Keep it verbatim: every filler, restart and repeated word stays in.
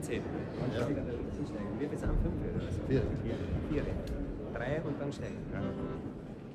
zehn. Dann Ja. steigt er richtig steigen. Wir sind am fünf oder so. Vier. Vier. Vier. Drei und dann steigen. Ja.